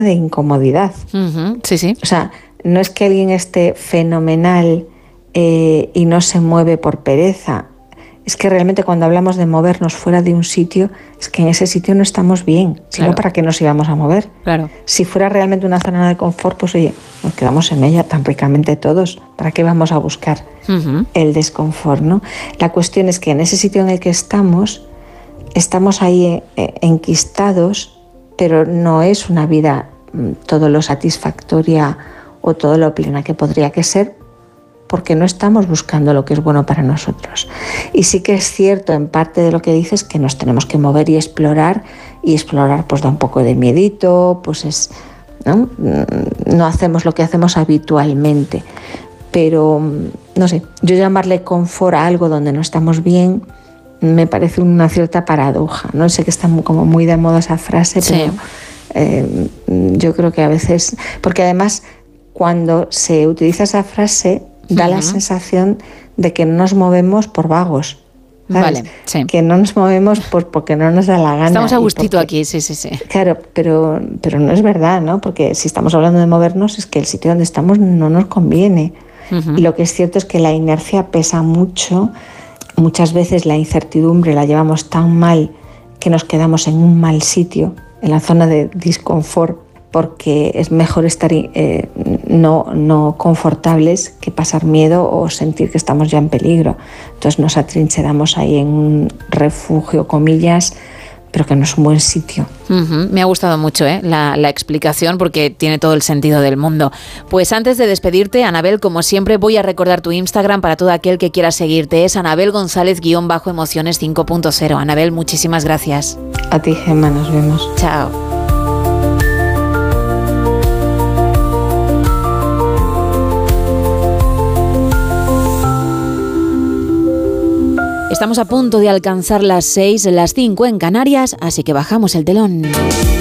de incomodidad. Sí, sí. O sea, no es que alguien esté fenomenal y no se mueve por pereza. Es que realmente cuando hablamos de movernos fuera de un sitio, es que en ese sitio no estamos bien. Claro. Si no, ¿para qué nos íbamos a mover? Claro. Si fuera realmente una zona de confort, pues oye, nos quedamos en ella tan ricamente todos. ¿Para qué vamos a buscar el desconfort, ¿no? La cuestión es que en ese sitio en el que estamos ahí enquistados, pero no es una vida todo lo satisfactoria o todo lo plena que podría que ser, porque no estamos buscando lo que es bueno para nosotros. Y sí que es cierto en parte de lo que dices que nos tenemos que mover y explorar pues da un poco de miedito, pues no hacemos lo que hacemos habitualmente, pero no sé, yo llamarle confort a algo donde no estamos bien me parece una cierta paradoja, no sé, que está como muy de moda esa frase, sí. Pero yo creo que a veces, porque además cuando se utiliza esa frase da la sensación de que no nos movemos por vagos, ¿sabes? Vale, sí. Que no nos movemos porque no nos da la gana. Estamos a gustito aquí, sí. Claro, pero no es verdad, ¿no? Porque si estamos hablando de movernos es que el sitio donde estamos no nos conviene. Y lo que es cierto es que la inercia pesa mucho. Muchas veces la incertidumbre la llevamos tan mal que nos quedamos en un mal sitio, en la zona de disconfort, porque es mejor estar no confortables que pasar miedo o sentir que estamos ya en peligro. Entonces nos atrincheramos ahí en un refugio, comillas, pero que no es un buen sitio. Me ha gustado mucho la explicación, porque tiene todo el sentido del mundo. Pues antes de despedirte, Anabel, como siempre, voy a recordar tu Instagram para todo aquel que quiera seguirte. Es Anabel González_emociones 5.0. Anabel, muchísimas gracias. A ti, Gemma, nos vemos. Chao. Estamos a punto de alcanzar las 6, las 5 en Canarias, así que bajamos el telón.